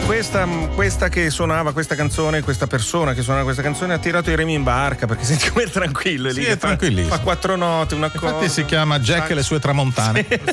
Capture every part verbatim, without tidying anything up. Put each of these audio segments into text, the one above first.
questa, questa che suonava questa canzone, questa persona che suonava questa canzone ha tirato i remi in barca, perché senti come è tranquillo, sì, lì è tranquillissimo. Fa, fa quattro note, una cosa. Infatti si chiama Jack e le sue tramontane. Sì.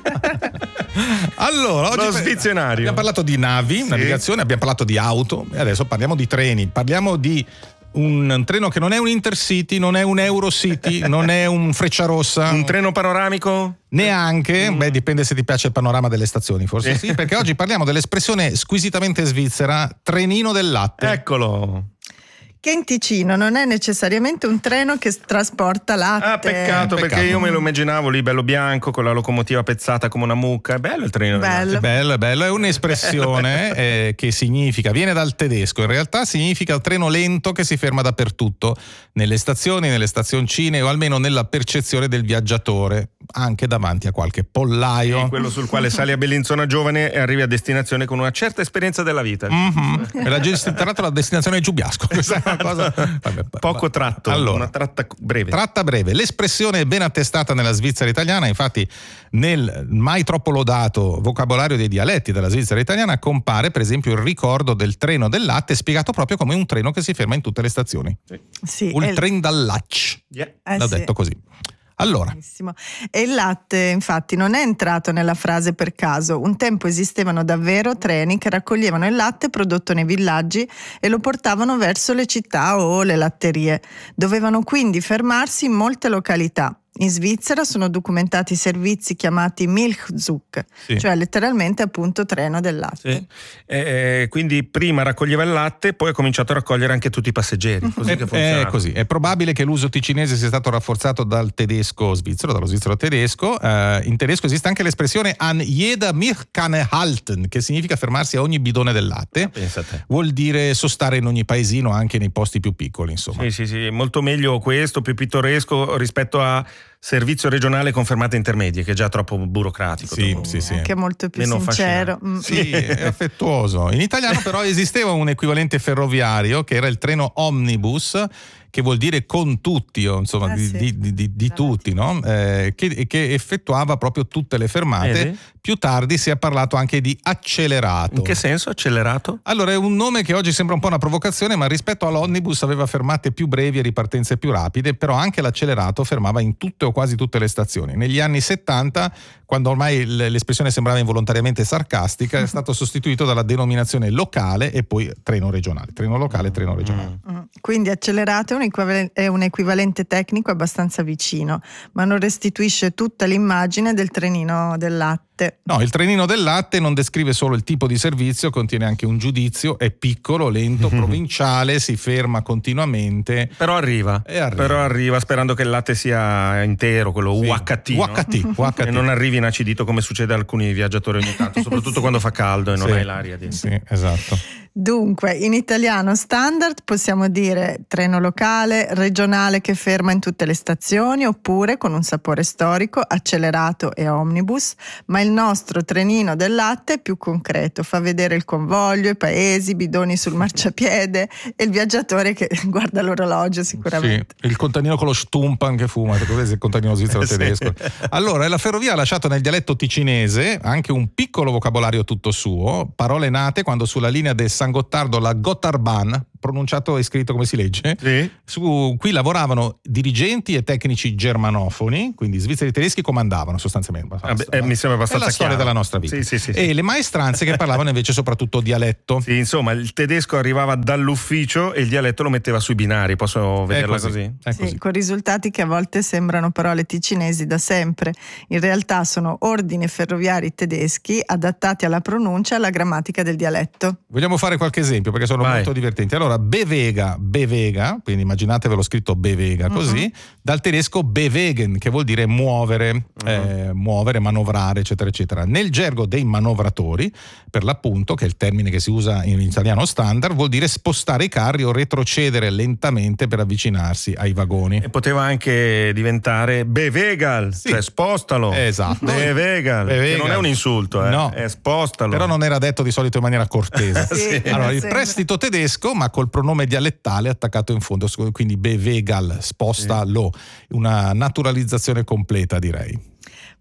Allora, oggi lo svizionario. Abbiamo parlato di navi, sì. navigazione, abbiamo parlato di auto e adesso parliamo di treni. Parliamo di un treno che non è un Intercity, non è un Eurocity, non è un Frecciarossa. Un treno panoramico? Neanche, mm. beh, dipende se ti piace il panorama delle stazioni, forse sì, sì perché oggi parliamo dell'espressione squisitamente svizzera trenino del latte. Eccolo. Che in Ticino non è necessariamente un treno che trasporta latte. Ah, peccato, peccato, perché io me lo immaginavo lì bello bianco con la locomotiva pezzata come una mucca. È bello il treno. Bello. È bello, è bello, è un'espressione eh, che significa, viene dal tedesco, in realtà significa treno lento che si ferma dappertutto, nelle stazioni, nelle stazioncine o almeno nella percezione del viaggiatore, anche davanti a qualche pollaio. Sì, quello sul quale sali a Bellinzona giovane e arrivi a destinazione con una certa esperienza della vita. Mm-hmm. E la, tra l'altro la destinazione è Giubiasco. Questa è una cosa vabbè, poco tratto, allora, una tratta breve. Tratta breve. L'espressione è ben attestata nella Svizzera italiana, infatti nel mai troppo lodato vocabolario dei dialetti della Svizzera italiana compare per esempio il ricordo del treno del latte spiegato proprio come un treno che si ferma in tutte le stazioni. Sì. Sì, il il... tren dal Lach. Yeah. Eh, L'ho sì. detto così. Allora. Benissimo. E il latte infatti non è entrato nella frase per caso. Un tempo esistevano davvero treni che raccoglievano il latte prodotto nei villaggi e lo portavano verso le città o le latterie. Dovevano quindi fermarsi in molte località. In Svizzera sono documentati servizi chiamati Milchzug, sì. cioè letteralmente appunto treno del latte. Sì. Eh, quindi prima raccoglieva il latte, poi ha cominciato a raccogliere anche tutti i passeggeri. Così è, che funziona. È così. È probabile che l'uso ticinese sia stato rafforzato dal tedesco svizzero, dallo svizzero tedesco. Eh, in tedesco esiste anche l'espressione an jeder Milchkanne halten, che significa fermarsi a ogni bidone del latte. Pensate. Vuol dire sostare in ogni paesino, anche nei posti più piccoli, insomma. Sì, sì, sì, molto meglio questo, più pittoresco rispetto a servizio regionale con fermate intermedie, che è già troppo burocratico. Sì, troppo... sì, sì. Anche molto più meno sincero. Mm. Sì, è affettuoso. In italiano però esisteva un equivalente ferroviario che era il treno omnibus, che vuol dire con tutti, o insomma ah, di, sì. di, di, di, di tutti, no? Eh, che, che effettuava proprio tutte le fermate. Vedi? Più tardi si è parlato anche di accelerato. In che senso accelerato? Allora è un nome che oggi sembra un po' una provocazione, ma rispetto all'omnibus aveva fermate più brevi e ripartenze più rapide, però anche l'accelerato fermava in tutte o quasi tutte le stazioni. Negli anni settanta, quando ormai l'espressione sembrava involontariamente sarcastica, è stato sostituito dalla denominazione locale e poi treno regionale. Treno locale e treno regionale. Mm. Quindi accelerato è un, equivalente, è un equivalente tecnico abbastanza vicino, ma non restituisce tutta l'immagine del trenino del latte. No, il trenino del latte non descrive solo il tipo di servizio, contiene anche un giudizio, è piccolo, lento, provinciale, si ferma continuamente. Però arriva, e arriva. Però arriva sperando che il latte sia intero, quello sì. U H T, U H T, no? U H T. E non arrivi inacidito come succede a alcuni viaggiatori ogni tanto, soprattutto sì. quando fa caldo e non sì. hai l'aria dentro. Sì, esatto. Dunque, in italiano standard possiamo dire treno locale, regionale che ferma in tutte le stazioni, oppure con un sapore storico, accelerato e omnibus, ma il nostro trenino del latte è più concreto, fa vedere il convoglio, i paesi, i bidoni sul marciapiede e il viaggiatore che guarda l'orologio sicuramente. Sì, il contadino con lo Stumpan che fuma, il contadino svizzero tedesco. Sì. Allora, la ferrovia ha lasciato nel dialetto ticinese anche un piccolo vocabolario tutto suo, parole nate quando sulla linea del San Gottardo la Gotthardbahn, pronunciato e scritto come si legge, sì. su cui lavoravano dirigenti e tecnici germanofoni, quindi svizzeri e tedeschi comandavano sostanzialmente. Ah, beh, eh, mi sembra abbastanza è la storia chiaro. della nostra vita. Sì, sì, sì, e sì. le maestranze che parlavano invece soprattutto dialetto. Sì, insomma, il tedesco arrivava dall'ufficio e il dialetto lo metteva sui binari, posso vederla è così? così? È così. Sì, con risultati che a volte sembrano parole ticinesi da sempre. In realtà sono ordini ferroviari tedeschi adattati alla pronuncia e alla grammatica del dialetto. Vogliamo fare qualche esempio perché sono Vai. molto divertenti. Allora, Bevega, Bevega, quindi immaginatevelo scritto Bevega così, uh-huh. dal tedesco bewegen, che vuol dire muovere, uh-huh. eh, muovere, manovrare, eccetera, eccetera. Nel gergo dei manovratori, per l'appunto, che è il termine che si usa in italiano standard, vuol dire spostare i carri o retrocedere lentamente per avvicinarsi ai vagoni. E poteva anche diventare bevegal, sì. cioè spostalo. Esatto. Bevegal, bevegal. che non è un insulto, eh. No. È spostalo. Però non era detto di solito in maniera cortese. Sì, allora, il sembra. prestito tedesco, ma col pronome dialettale attaccato in fondo, quindi bevegal, spostalo, una naturalizzazione completa, direi.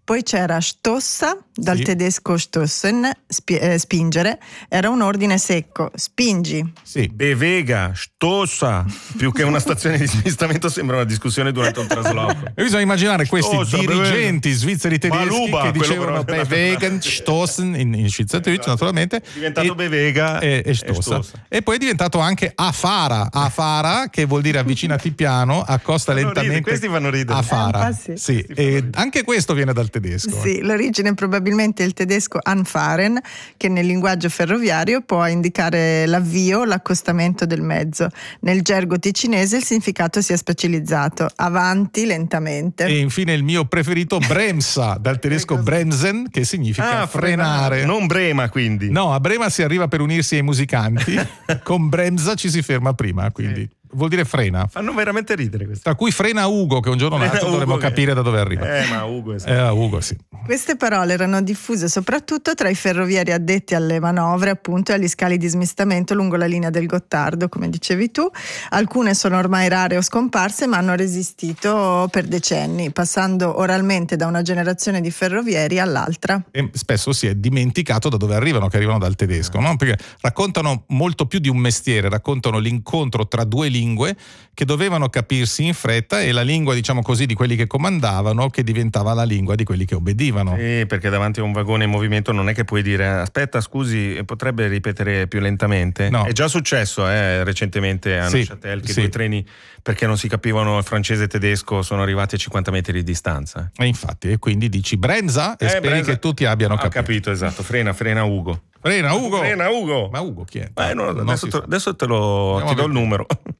Poi c'era Stossa, dal Sì. tedesco Stossen, spi- eh, spingere, era un ordine secco, spingi. Sì. Bevega, Stossa, più che una stazione di smistamento sembra una discussione durante un trasloco. E bisogna immaginare questi Stossa, dirigenti svizzeri tedeschi Maluba, che quello dicevano però- Bewegen, Stossen in, in Schweizerdeutsch Esatto. naturalmente. È diventato e, Bevega e, e e Stossa. Stossa. E poi è diventato anche Afara, Afara che vuol dire avvicinati piano, accosta Fanno lentamente. ridere, questi fanno ridere. Afara. Eh, un po' sì. Sì, Questi fanno e ridere. anche questo viene dal tedesco. Sì, l'origine probabilmente è il tedesco anfahren, che nel linguaggio ferroviario può indicare l'avvio, l'accostamento del mezzo. Nel gergo ticinese il significato si è specializzato, avanti lentamente. E infine il mio preferito Bremsa, dal tedesco bremsen, che significa Ah, frenare. non Brema quindi. No, a Brema si arriva per unirsi ai musicanti, con Bremsa ci si ferma prima, quindi vuol dire frena. Fanno veramente ridere questi. Tra cui frena Ugo, che un giorno o Frena l'altro dovremo Ugo che- capire da dove arriva. Eh, ma Ugo è Eh, Ugo, sì. Queste parole erano diffuse soprattutto tra i ferrovieri addetti alle manovre, appunto, e agli scali di smistamento lungo la linea del Gottardo, come dicevi tu. Alcune sono ormai rare o scomparse, ma hanno resistito per decenni, passando oralmente da una generazione di ferrovieri all'altra. E spesso si è dimenticato da dove arrivano, che arrivano dal tedesco, no? Perché raccontano molto più di un mestiere, raccontano l'incontro tra due lingue che dovevano capirsi in fretta e la lingua, diciamo così, di quelli che comandavano che diventava la lingua di quelli che obbedivano. Sì, perché davanti a un vagone in movimento non è che puoi dire aspetta scusi potrebbe ripetere più lentamente. No. È già successo eh, recentemente a Sì, Neuchâtel che sì. due treni, perché non si capivano il francese e il tedesco, sono arrivati a cinquanta metri di distanza. E infatti, e quindi dici Bremsa e Eh, speri Bremsa- che tutti abbiano Ho capito. capito, esatto, frena, frena Ugo. Frena Ugo! Frena Ugo! Ma Ugo chi è? Eh, no, Non adesso, si te, sa. adesso te lo Andiamo ti a do il vedere. numero.